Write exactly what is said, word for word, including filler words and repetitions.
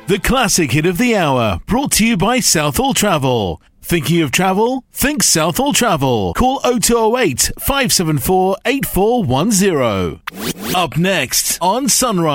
The classic hit of the hour, brought to you by Southall Travel. Thinking of travel? Think Southall Travel. Call oh two oh eight, five seven four, eight four one oh. Up next on Sunrise.